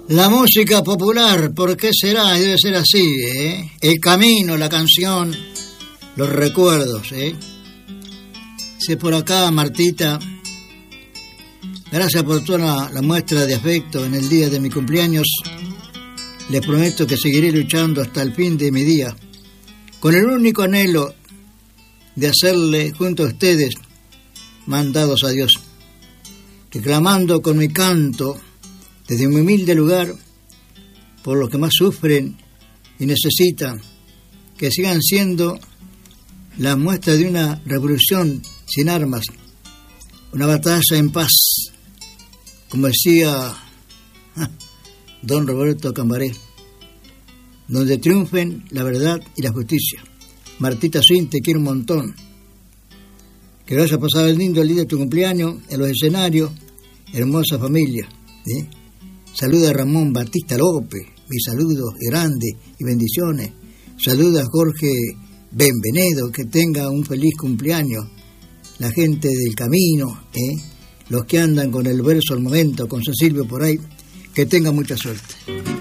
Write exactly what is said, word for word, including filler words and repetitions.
La música popular, ¿por qué será? Debe ser así, ¿eh? El camino, la canción, los recuerdos, ¿eh? Si por acá, Martita, gracias por toda la, la muestra de afecto en el día de mi cumpleaños. Les prometo que seguiré luchando hasta el fin de mi día, con el único anhelo de hacerle junto a ustedes mandados a Dios, reclamando con mi canto desde mi humilde lugar por los que más sufren y necesitan, que sigan siendo la muestra de una revolución sin armas, una batalla en paz, como decía don Roberto Cambaré, donde triunfen la verdad y la justicia. Martita Swing, te quiero un montón. Que vayas a pasar el lindo el día de tu cumpleaños en los escenarios, hermosa familia, ¿sí? Saluda a Ramón Batista López, mis saludos grandes y bendiciones. Saluda a Jorge Benvenedo, que tenga un feliz cumpleaños. La gente del camino, ¿eh? Los que andan con el verso al momento, con Cecilio por ahí, que tengan mucha suerte.